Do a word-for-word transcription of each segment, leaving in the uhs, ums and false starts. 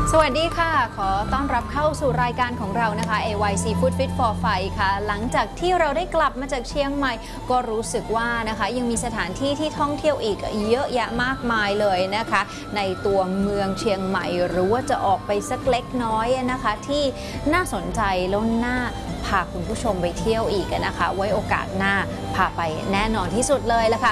สวัสดีค่ะขอต้อนรับเข้าสู่รายการของเรานะคะ เอ วาย ซี Food Fit for Fight ค่ะหลังจากที่เราได้กลับมาจากเชียงใหม่ก็รู้สึกว่านะคะยังมีสถานที่ที่ท่องเที่ยวอีกเยอะแยะมากมายเลยนะคะในตัวเมืองเชียงใหม่หรือว่าจะออกไปสักเล็กน้อยนะคะที่น่าสนใจแล้วน่าพาคุณผู้ชมไปเที่ยวอีกนะคะไว้โอกาสหน้าพาไปแน่นอนที่สุดเลยละค่ะ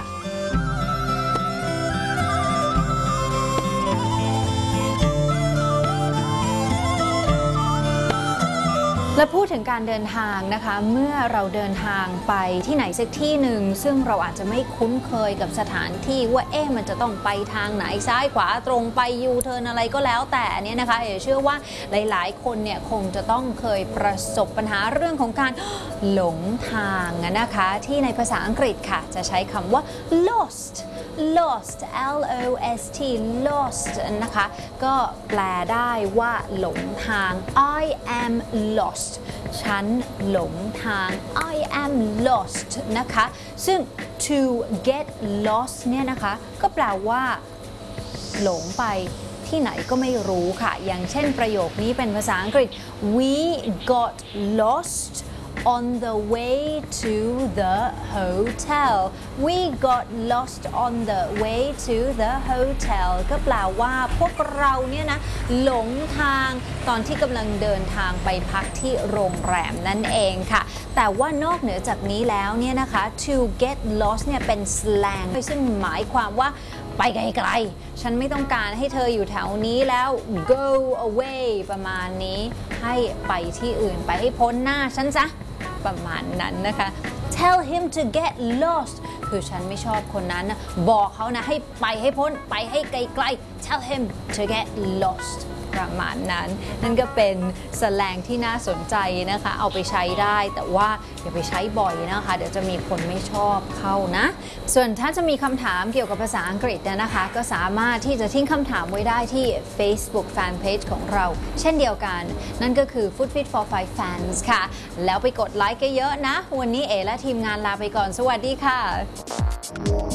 และพูดถึงการเดินทางนะคะเมื่อเราเดินทางไปที่ไหนสักที่หนึ่งซึ่งเราอาจจะไม่คุ้นเคยกับสถานที่ว่าเอ๊ะมันจะต้องไปทางไหนซ้ายขวาตรงไปยูเทิร์นอะไรก็แล้วแต่เนี่ยนะคะเอ๋เชื่อว่าหลายๆคนเนี่ยคงจะต้องเคยประสบปัญหาเรื่องของการหลงทางนะคะที่ในภาษาอังกฤษค่ะจะใช้คำว่า lost lost L O S T lost นะคะก็แปลได้ว่าหลงทาง I am lost ฉันหลงทาง I am lost นะคะซึ่ง to get lost เนี่ยนะคะก็แปลว่าหลงไปที่ไหนก็ไม่รู้ค่ะอย่างเช่นประโยคนี้เป็นภาษาอังกฤษ we got lost on the way to the hotel we got lost on the way to the hotel ก็แปลว่าพวกเราเนี่ยนะหลงทางตอนที่กำลังเดินทางไปพักที่โรงแรมนั่นเองค่ะแต่ว่านอกเหนือจากนี้แล้วเนี่ยนะคะ to get lost เนี่ยเป็น slang ซึ่งหมายความว่าไปไกลๆฉันไม่ต้องการให้เธออยู่แถวนี้แล้ว go away ประมาณนี้ให้ไปที่อื่นไปให้พ้นหน้าฉันซะประมาณนั้นนะคะ tell him to get lost คือฉันไม่ชอบคนนั้นนะบอกเขานะให้ไปให้พ้นไปให้ไกลๆ tell him to get lost ประมาณนั้นนั่นก็เป็นสแลงที่น่าสนใจนะคะเอาไปใช้ได้แต่ว่าอย่าไปใช้บ่อยนะคะเดี๋ยวจะมีคนไม่ชอบเข้านะส่วนถ้าจะมีคำถามเกี่ยวกับภาษาอังกฤษนะคะก็สามารถที่จะทิ้งคำถามไว้ได้ที่ Facebook Fanpage ของเราเช่นเดียวกันนั่นก็คือ Food Fit for Fight Fans ค่ะแล้วไปกดไลค์กันเยอะนะวันนี้เอ๋และทีมงานลาไปก่อนสวัสดีค่ะ